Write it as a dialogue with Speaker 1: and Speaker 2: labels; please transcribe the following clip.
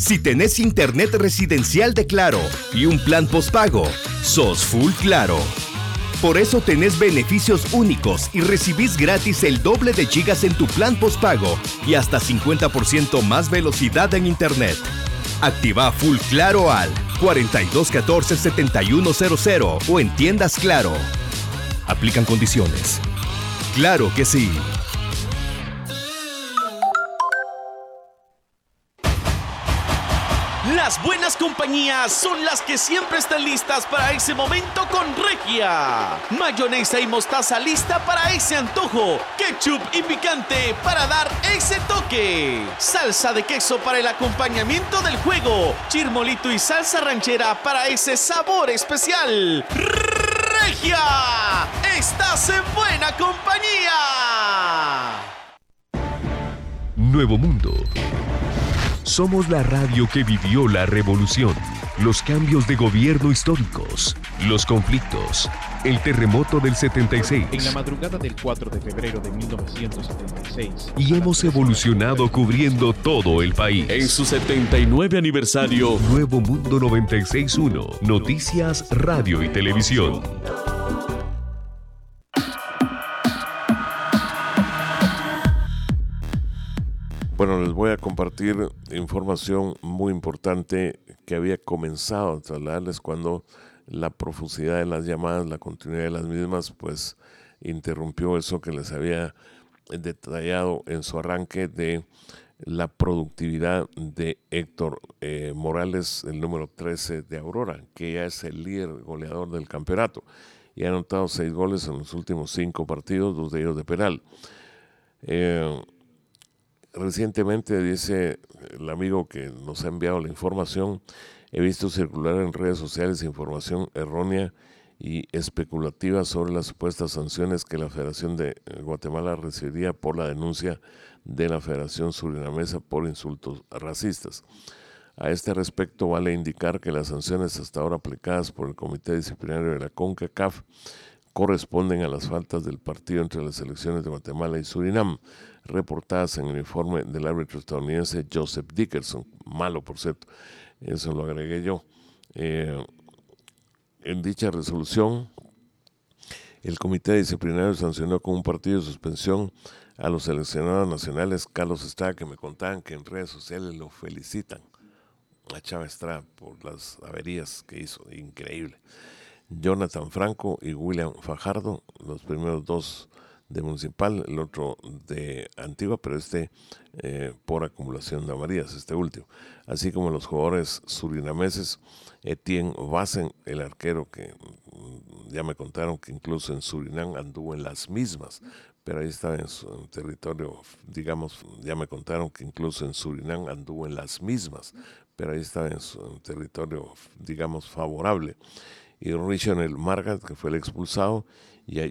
Speaker 1: Si tenés internet residencial de Claro y un plan postpago, sos full Claro. Por eso tenés beneficios únicos y recibís gratis el doble de gigas en tu plan postpago y hasta 50% más velocidad en internet. Activa Full Claro al 4214-7100 o en tiendas Claro. Aplican condiciones. ¡Claro que sí!
Speaker 2: Las buenas compañías son las que siempre están listas para ese momento con Regia. Mayonesa y mostaza lista para ese antojo. Ketchup y picante para dar ese toque. Salsa de queso para el acompañamiento del juego. Chirmolito y salsa ranchera para ese sabor especial. Regia, estás en buena compañía.
Speaker 3: Nuevo Mundo. Somos la radio que vivió la revolución, los cambios de gobierno históricos, los conflictos, el terremoto del 76.
Speaker 4: En la madrugada del 4 de febrero de 1976.
Speaker 3: Y hemos evolucionado cubriendo todo el país.
Speaker 2: En su 79 aniversario.
Speaker 3: Nuevo Mundo 96.1. Noticias, radio y televisión.
Speaker 5: Bueno, les voy a compartir información muy importante que había comenzado a trasladarles cuando la profusidad de las llamadas, la continuidad de las mismas, pues interrumpió eso que les había detallado en su arranque de la productividad de Héctor Morales, el número 13 de Aurora, que ya es el líder goleador del campeonato y ha anotado 6 goles en los últimos 5 partidos, 2 de ellos de penal. Recientemente, dice el amigo que nos ha enviado la información, he visto circular en redes sociales información errónea y especulativa sobre las supuestas sanciones que la Federación de Guatemala recibiría por la denuncia de la Federación Surinamesa por insultos racistas. A este respecto, vale indicar que las sanciones hasta ahora aplicadas por el Comité Disciplinario de la CONCACAF corresponden a las faltas del partido entre las selecciones de Guatemala y Surinam, reportadas en el informe del árbitro estadounidense Joseph Dickerson, malo por cierto, eso lo agregué yo. En dicha resolución, el Comité Disciplinario sancionó con un partido de suspensión a los seleccionados nacionales Carlos Estrada, que me contaban que en redes sociales lo felicitan a Chávez Estrada por las averías que hizo, increíble. Jonathan Franco y William Fajardo, los primeros 2 de Municipal, el otro de Antigua, pero por acumulación de amarillas, este último. Así como los jugadores surinameses, Etienne Vassen, el arquero que ya me contaron que incluso en Surinam anduvo en las mismas, pero ahí estaba en su territorio, digamos, ya me contaron que incluso en Surinam anduvo en las mismas, pero ahí estaba en su territorio, digamos, favorable. Y Richard Margat, que fue el expulsado, y a